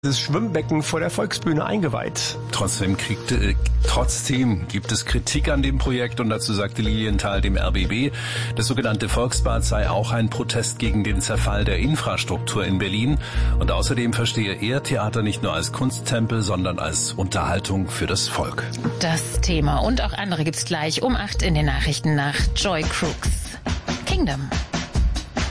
das Schwimmbecken vor der Volksbühne eingeweiht. Trotzdem gibt es Kritik an dem Projekt und dazu sagte Lilienthal dem RBB, das sogenannte Volksbad sei auch ein Protest gegen den Zerfall der Infrastruktur in Berlin und außerdem verstehe er Theater nicht nur als Kunsttempel, sondern als Unterhaltung für das Volk. Das Thema und auch andere gibt's gleich um 8 in den Nachrichten nach Joy Crooks. Kingdom.